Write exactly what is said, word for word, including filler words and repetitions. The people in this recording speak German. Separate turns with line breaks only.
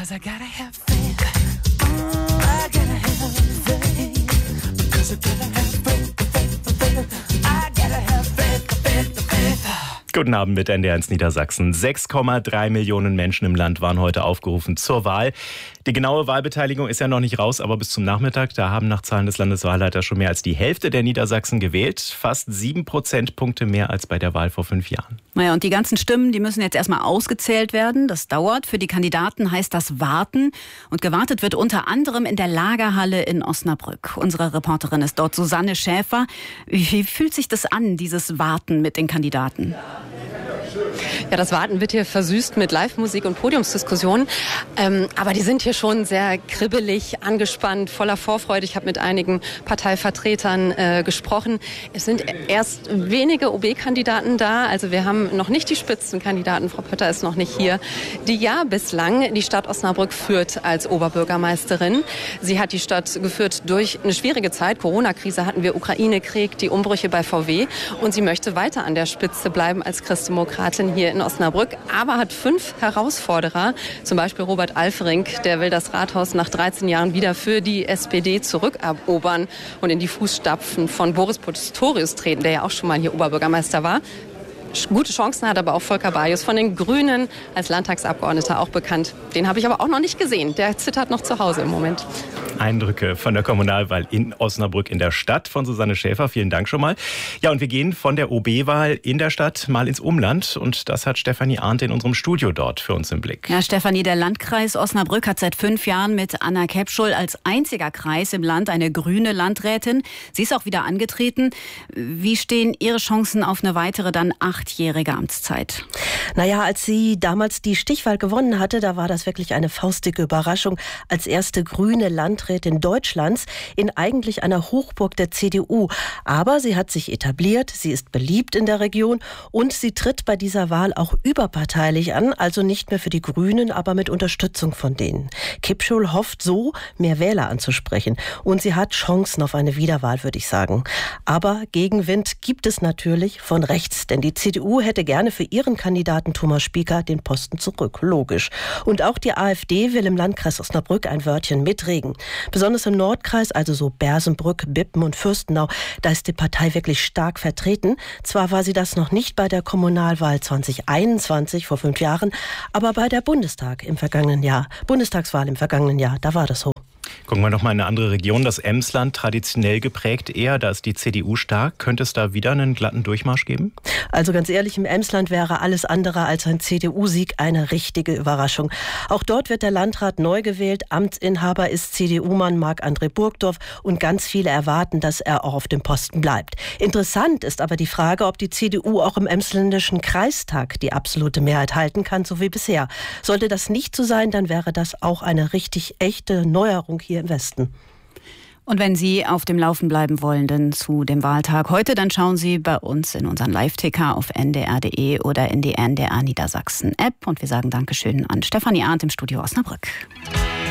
'cause I gotta have faith. Oh, I gotta have faith. Because I gotta have faith, faith, faith. I gotta have faith, faith, faith.
Guten Abend mit N D R eins Niedersachsen. sechs Komma drei Millionen Menschen im Land waren heute aufgerufen zur Wahl. Die genaue Wahlbeteiligung ist ja noch nicht raus, aber bis zum Nachmittag, da haben nach Zahlen des Landeswahlleiters schon mehr als die Hälfte der Niedersachsen gewählt. Fast sieben Prozentpunkte mehr als bei der Wahl vor fünf Jahren.
Naja, und die ganzen Stimmen, die müssen jetzt erstmal ausgezählt werden. Das dauert. Für die Kandidaten heißt das Warten. Und gewartet wird unter anderem in der Lagerhalle in Osnabrück. Unsere Reporterin ist dort, Susanne Schäfer. Wie fühlt sich das an, dieses Warten mit den Kandidaten?
Ja, das Warten wird hier versüßt mit Live-Musik und Podiumsdiskussionen. Ähm, aber die sind hier schon sehr kribbelig, angespannt, voller Vorfreude. Ich habe mit einigen Parteivertretern äh, gesprochen. Es sind erst wenige O B-Kandidaten da. Also wir haben noch nicht die Spitzenkandidaten. Frau Pötter ist noch nicht hier. Die ja bislang die Stadt Osnabrück führt als Oberbürgermeisterin. Sie hat die Stadt geführt durch eine schwierige Zeit. Corona-Krise hatten wir, Ukraine-Krieg, die Umbrüche bei V W. Und sie möchte weiter an der Spitze bleiben als Christdemokratin hier in Osnabrück, aber hat fünf Herausforderer, zum Beispiel Robert Alferink, der will das Rathaus nach dreizehn Jahren wieder für die S P D zurückerobern und in die Fußstapfen von Boris Pistorius treten, der ja auch schon mal hier Oberbürgermeister war. Gute Chancen hat aber auch Volker Bajus von den Grünen als Landtagsabgeordneter auch bekannt. Den habe ich aber auch noch nicht gesehen. Der zittert noch zu Hause im Moment.
Eindrücke von der Kommunalwahl in Osnabrück in der Stadt von Susanne Schäfer. Vielen Dank schon mal. Ja, und wir gehen von der O B-Wahl in der Stadt mal ins Umland. Und das hat Stefanie Arndt in unserem Studio dort für uns im Blick.
Ja, Stefanie, der Landkreis Osnabrück hat seit fünf Jahren mit Anna Kepschul als einziger Kreis im Land eine grüne Landrätin. Sie ist auch wieder angetreten. Wie stehen Ihre Chancen auf eine weitere, dann achtjährige Amtszeit?
Naja, als sie damals die Stichwahl gewonnen hatte, da war das wirklich eine faustdicke Überraschung. Als erste grüne Landrätin Deutschlands in eigentlich einer Hochburg der C D U. Aber sie hat sich etabliert, sie ist beliebt in der Region und sie tritt bei dieser Wahl auch überparteilich an, also nicht mehr für die Grünen, aber mit Unterstützung von denen. Kepschul hofft so, mehr Wähler anzusprechen. Und sie hat Chancen auf eine Wiederwahl, würde ich sagen. Aber Gegenwind gibt es natürlich von rechts, denn die C D U hätte gerne für ihren Kandidaten Thomas Spieker den Posten zurück. Logisch. Und auch die AfD will im Landkreis Osnabrück ein Wörtchen mitreden. Besonders im Nordkreis, also so Bersenbrück, Bippen und Fürstenau, da ist die Partei wirklich stark vertreten. Zwar war sie das noch nicht bei der Kommunalwahl zwanzig einundzwanzig, vor fünf Jahren, aber bei der Bundestag im vergangenen Jahr, Bundestagswahl im vergangenen Jahr, da war das so.
Gucken wir noch mal in eine andere Region, das Emsland, traditionell geprägt eher, da ist die C D U stark. Könnte es da wieder einen glatten Durchmarsch geben?
Also ganz ehrlich, im Emsland wäre alles andere als ein C D U-Sieg eine richtige Überraschung. Auch dort wird der Landrat neu gewählt. Amtsinhaber ist C D U-Mann Marc-André Burgdorf und ganz viele erwarten, dass er auch auf dem Posten bleibt. Interessant ist aber die Frage, ob die C D U auch im Emsländischen Kreistag die absolute Mehrheit halten kann, so wie bisher. Sollte das nicht so sein, dann wäre das auch eine richtig echte Neuerung hier im Westen.
Und wenn Sie auf dem Laufen bleiben wollen, denn zu dem Wahltag heute, dann schauen Sie bei uns in unseren Live-Ticker auf n d r punkt d e oder in die N D R Niedersachsen App. Und wir sagen Dankeschön an Stefanie Arndt im Studio Osnabrück.